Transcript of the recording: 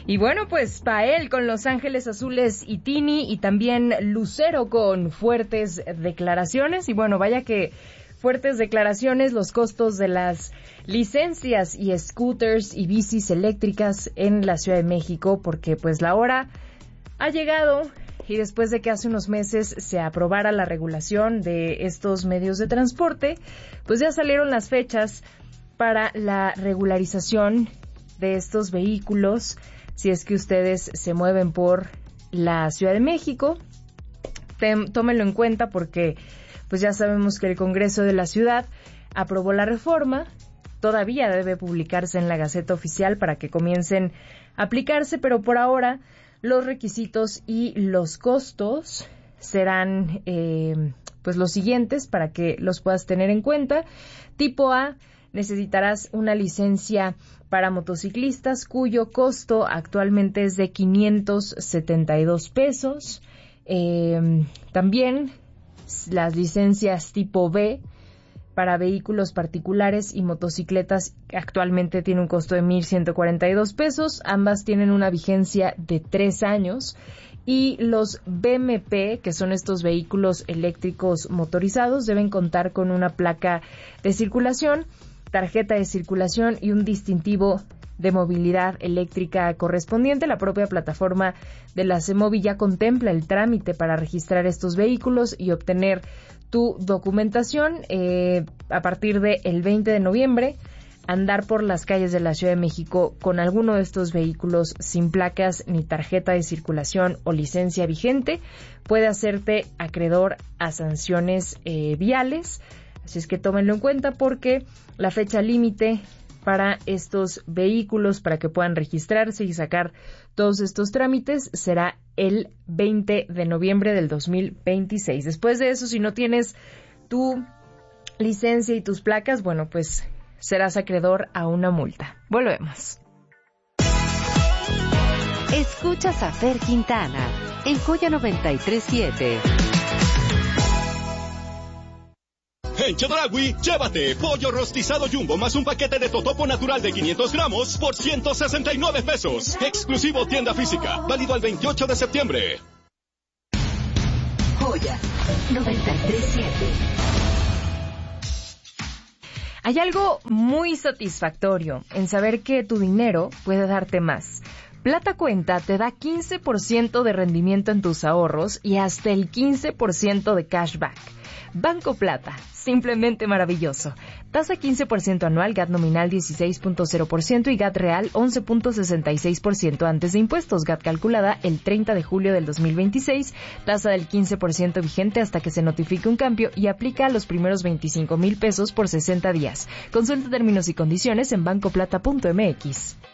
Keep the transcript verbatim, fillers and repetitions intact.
Y bueno, pues Pael con Los Ángeles Azules y Tini, y también Lucero con fuertes declaraciones. Y bueno, vaya que fuertes declaraciones, los costos de las licencias y scooters y bicis eléctricas en la Ciudad de México, porque pues la hora ha llegado, y después de que hace unos meses se aprobara la regulación de estos medios de transporte, pues ya salieron las fechas para la regularización de estos vehículos. Si es que ustedes se mueven por la Ciudad de México, tem- tómenlo en cuenta porque pues ya sabemos que el Congreso de la Ciudad aprobó la reforma. Todavía debe publicarse en la Gaceta Oficial para que comiencen a aplicarse, pero por ahora los requisitos y los costos serán eh, pues los siguientes para que los puedas tener en cuenta. Tipo A, necesitarás una licencia para motociclistas cuyo costo actualmente es de quinientos setenta y dos pesos. Eh, también las licencias tipo B para vehículos particulares y motocicletas actualmente tiene un costo de mil ciento cuarenta y dos pesos. Ambas tienen una vigencia de tres años. Y los B M P, que son estos vehículos eléctricos motorizados, deben contar con una placa de circulación, tarjeta de circulación y un distintivo de movilidad eléctrica correspondiente. La propia plataforma de la CEMOVI ya contempla el trámite para registrar estos vehículos y obtener tu documentación. Eh, a partir del veinte de noviembre, andar por las calles de la Ciudad de México con alguno de estos vehículos sin placas ni tarjeta de circulación o licencia vigente puede hacerte acreedor a sanciones eh, viales. Así es que tómenlo en cuenta porque la fecha límite para estos vehículos, para que puedan registrarse y sacar todos estos trámites, será el veinte de noviembre del dos mil veintiséis. Después de eso, si no tienes tu licencia y tus placas, bueno, pues serás acreedor a una multa. Volvemos. Escuchas a Fer Quintana en Joya noventa y tres punto siete. En Chedraui, llévate pollo rostizado Jumbo más un paquete de totopo natural de quinientos gramos por ciento sesenta y nueve pesos. Exclusivo tienda física, válido al veintiocho de septiembre. Joya noventa y tres punto siete. Hay algo muy satisfactorio en saber que tu dinero puede darte más. Plata Cuenta te da quince por ciento de rendimiento en tus ahorros y hasta el quince por ciento de cashback. Banco Plata, simplemente maravilloso. Tasa quince por ciento anual, G A T nominal dieciséis punto cero por ciento y G A T real once punto sesenta y seis por ciento antes de impuestos. G A T calculada el treinta de julio del dos mil veintiséis. Tasa del quince por ciento vigente hasta que se notifique un cambio y aplica a los primeros veinticinco mil pesos por sesenta días. Consulta términos y condiciones en bancoplata punto m x.